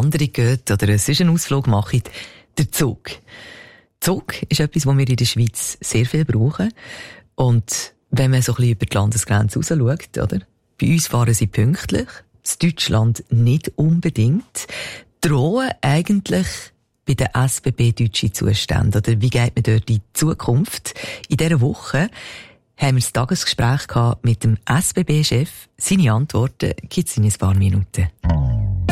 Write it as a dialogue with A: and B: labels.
A: Wanderung geht oder sonst einen Ausflug macht, der Zug. Zug ist etwas, was wir in der Schweiz sehr viel brauchen. Und wenn man so ein bisschen über die Landesgrenze raus schaut, oder? Bei uns fahren sie pünktlich, in Deutschland nicht unbedingt. Drohen eigentlich bei den SBB deutsche Zustände? Oder wie geht man dort in die Zukunft? In dieser Woche haben wir das Tagesgespräch gehabt mit dem SBB-Chef. Seine Antworten gibt es in ein paar Minuten.